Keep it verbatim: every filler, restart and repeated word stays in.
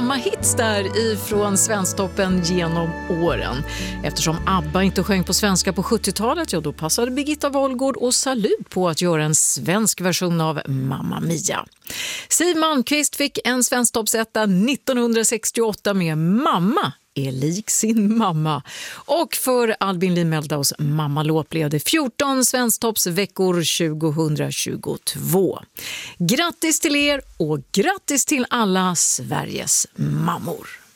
mammahits där ifrån Svensktoppen genom åren. Eftersom ABBA inte sjöng på svenska på sjuttiotalet, ja då passade Birgitta Wollgård och Salut på att göra en svensk version av Mamma Mia. Siw Malmkvist fick en Svensktoppsetta nittonhundrasextioåtta med Mamma är lik sin mamma. Och för Albin Limeldaus mammalåt blev det fjorton Svensktoppsveckor tjugohundratjugotvå. Grattis till er och grattis till alla Sveriges mammor!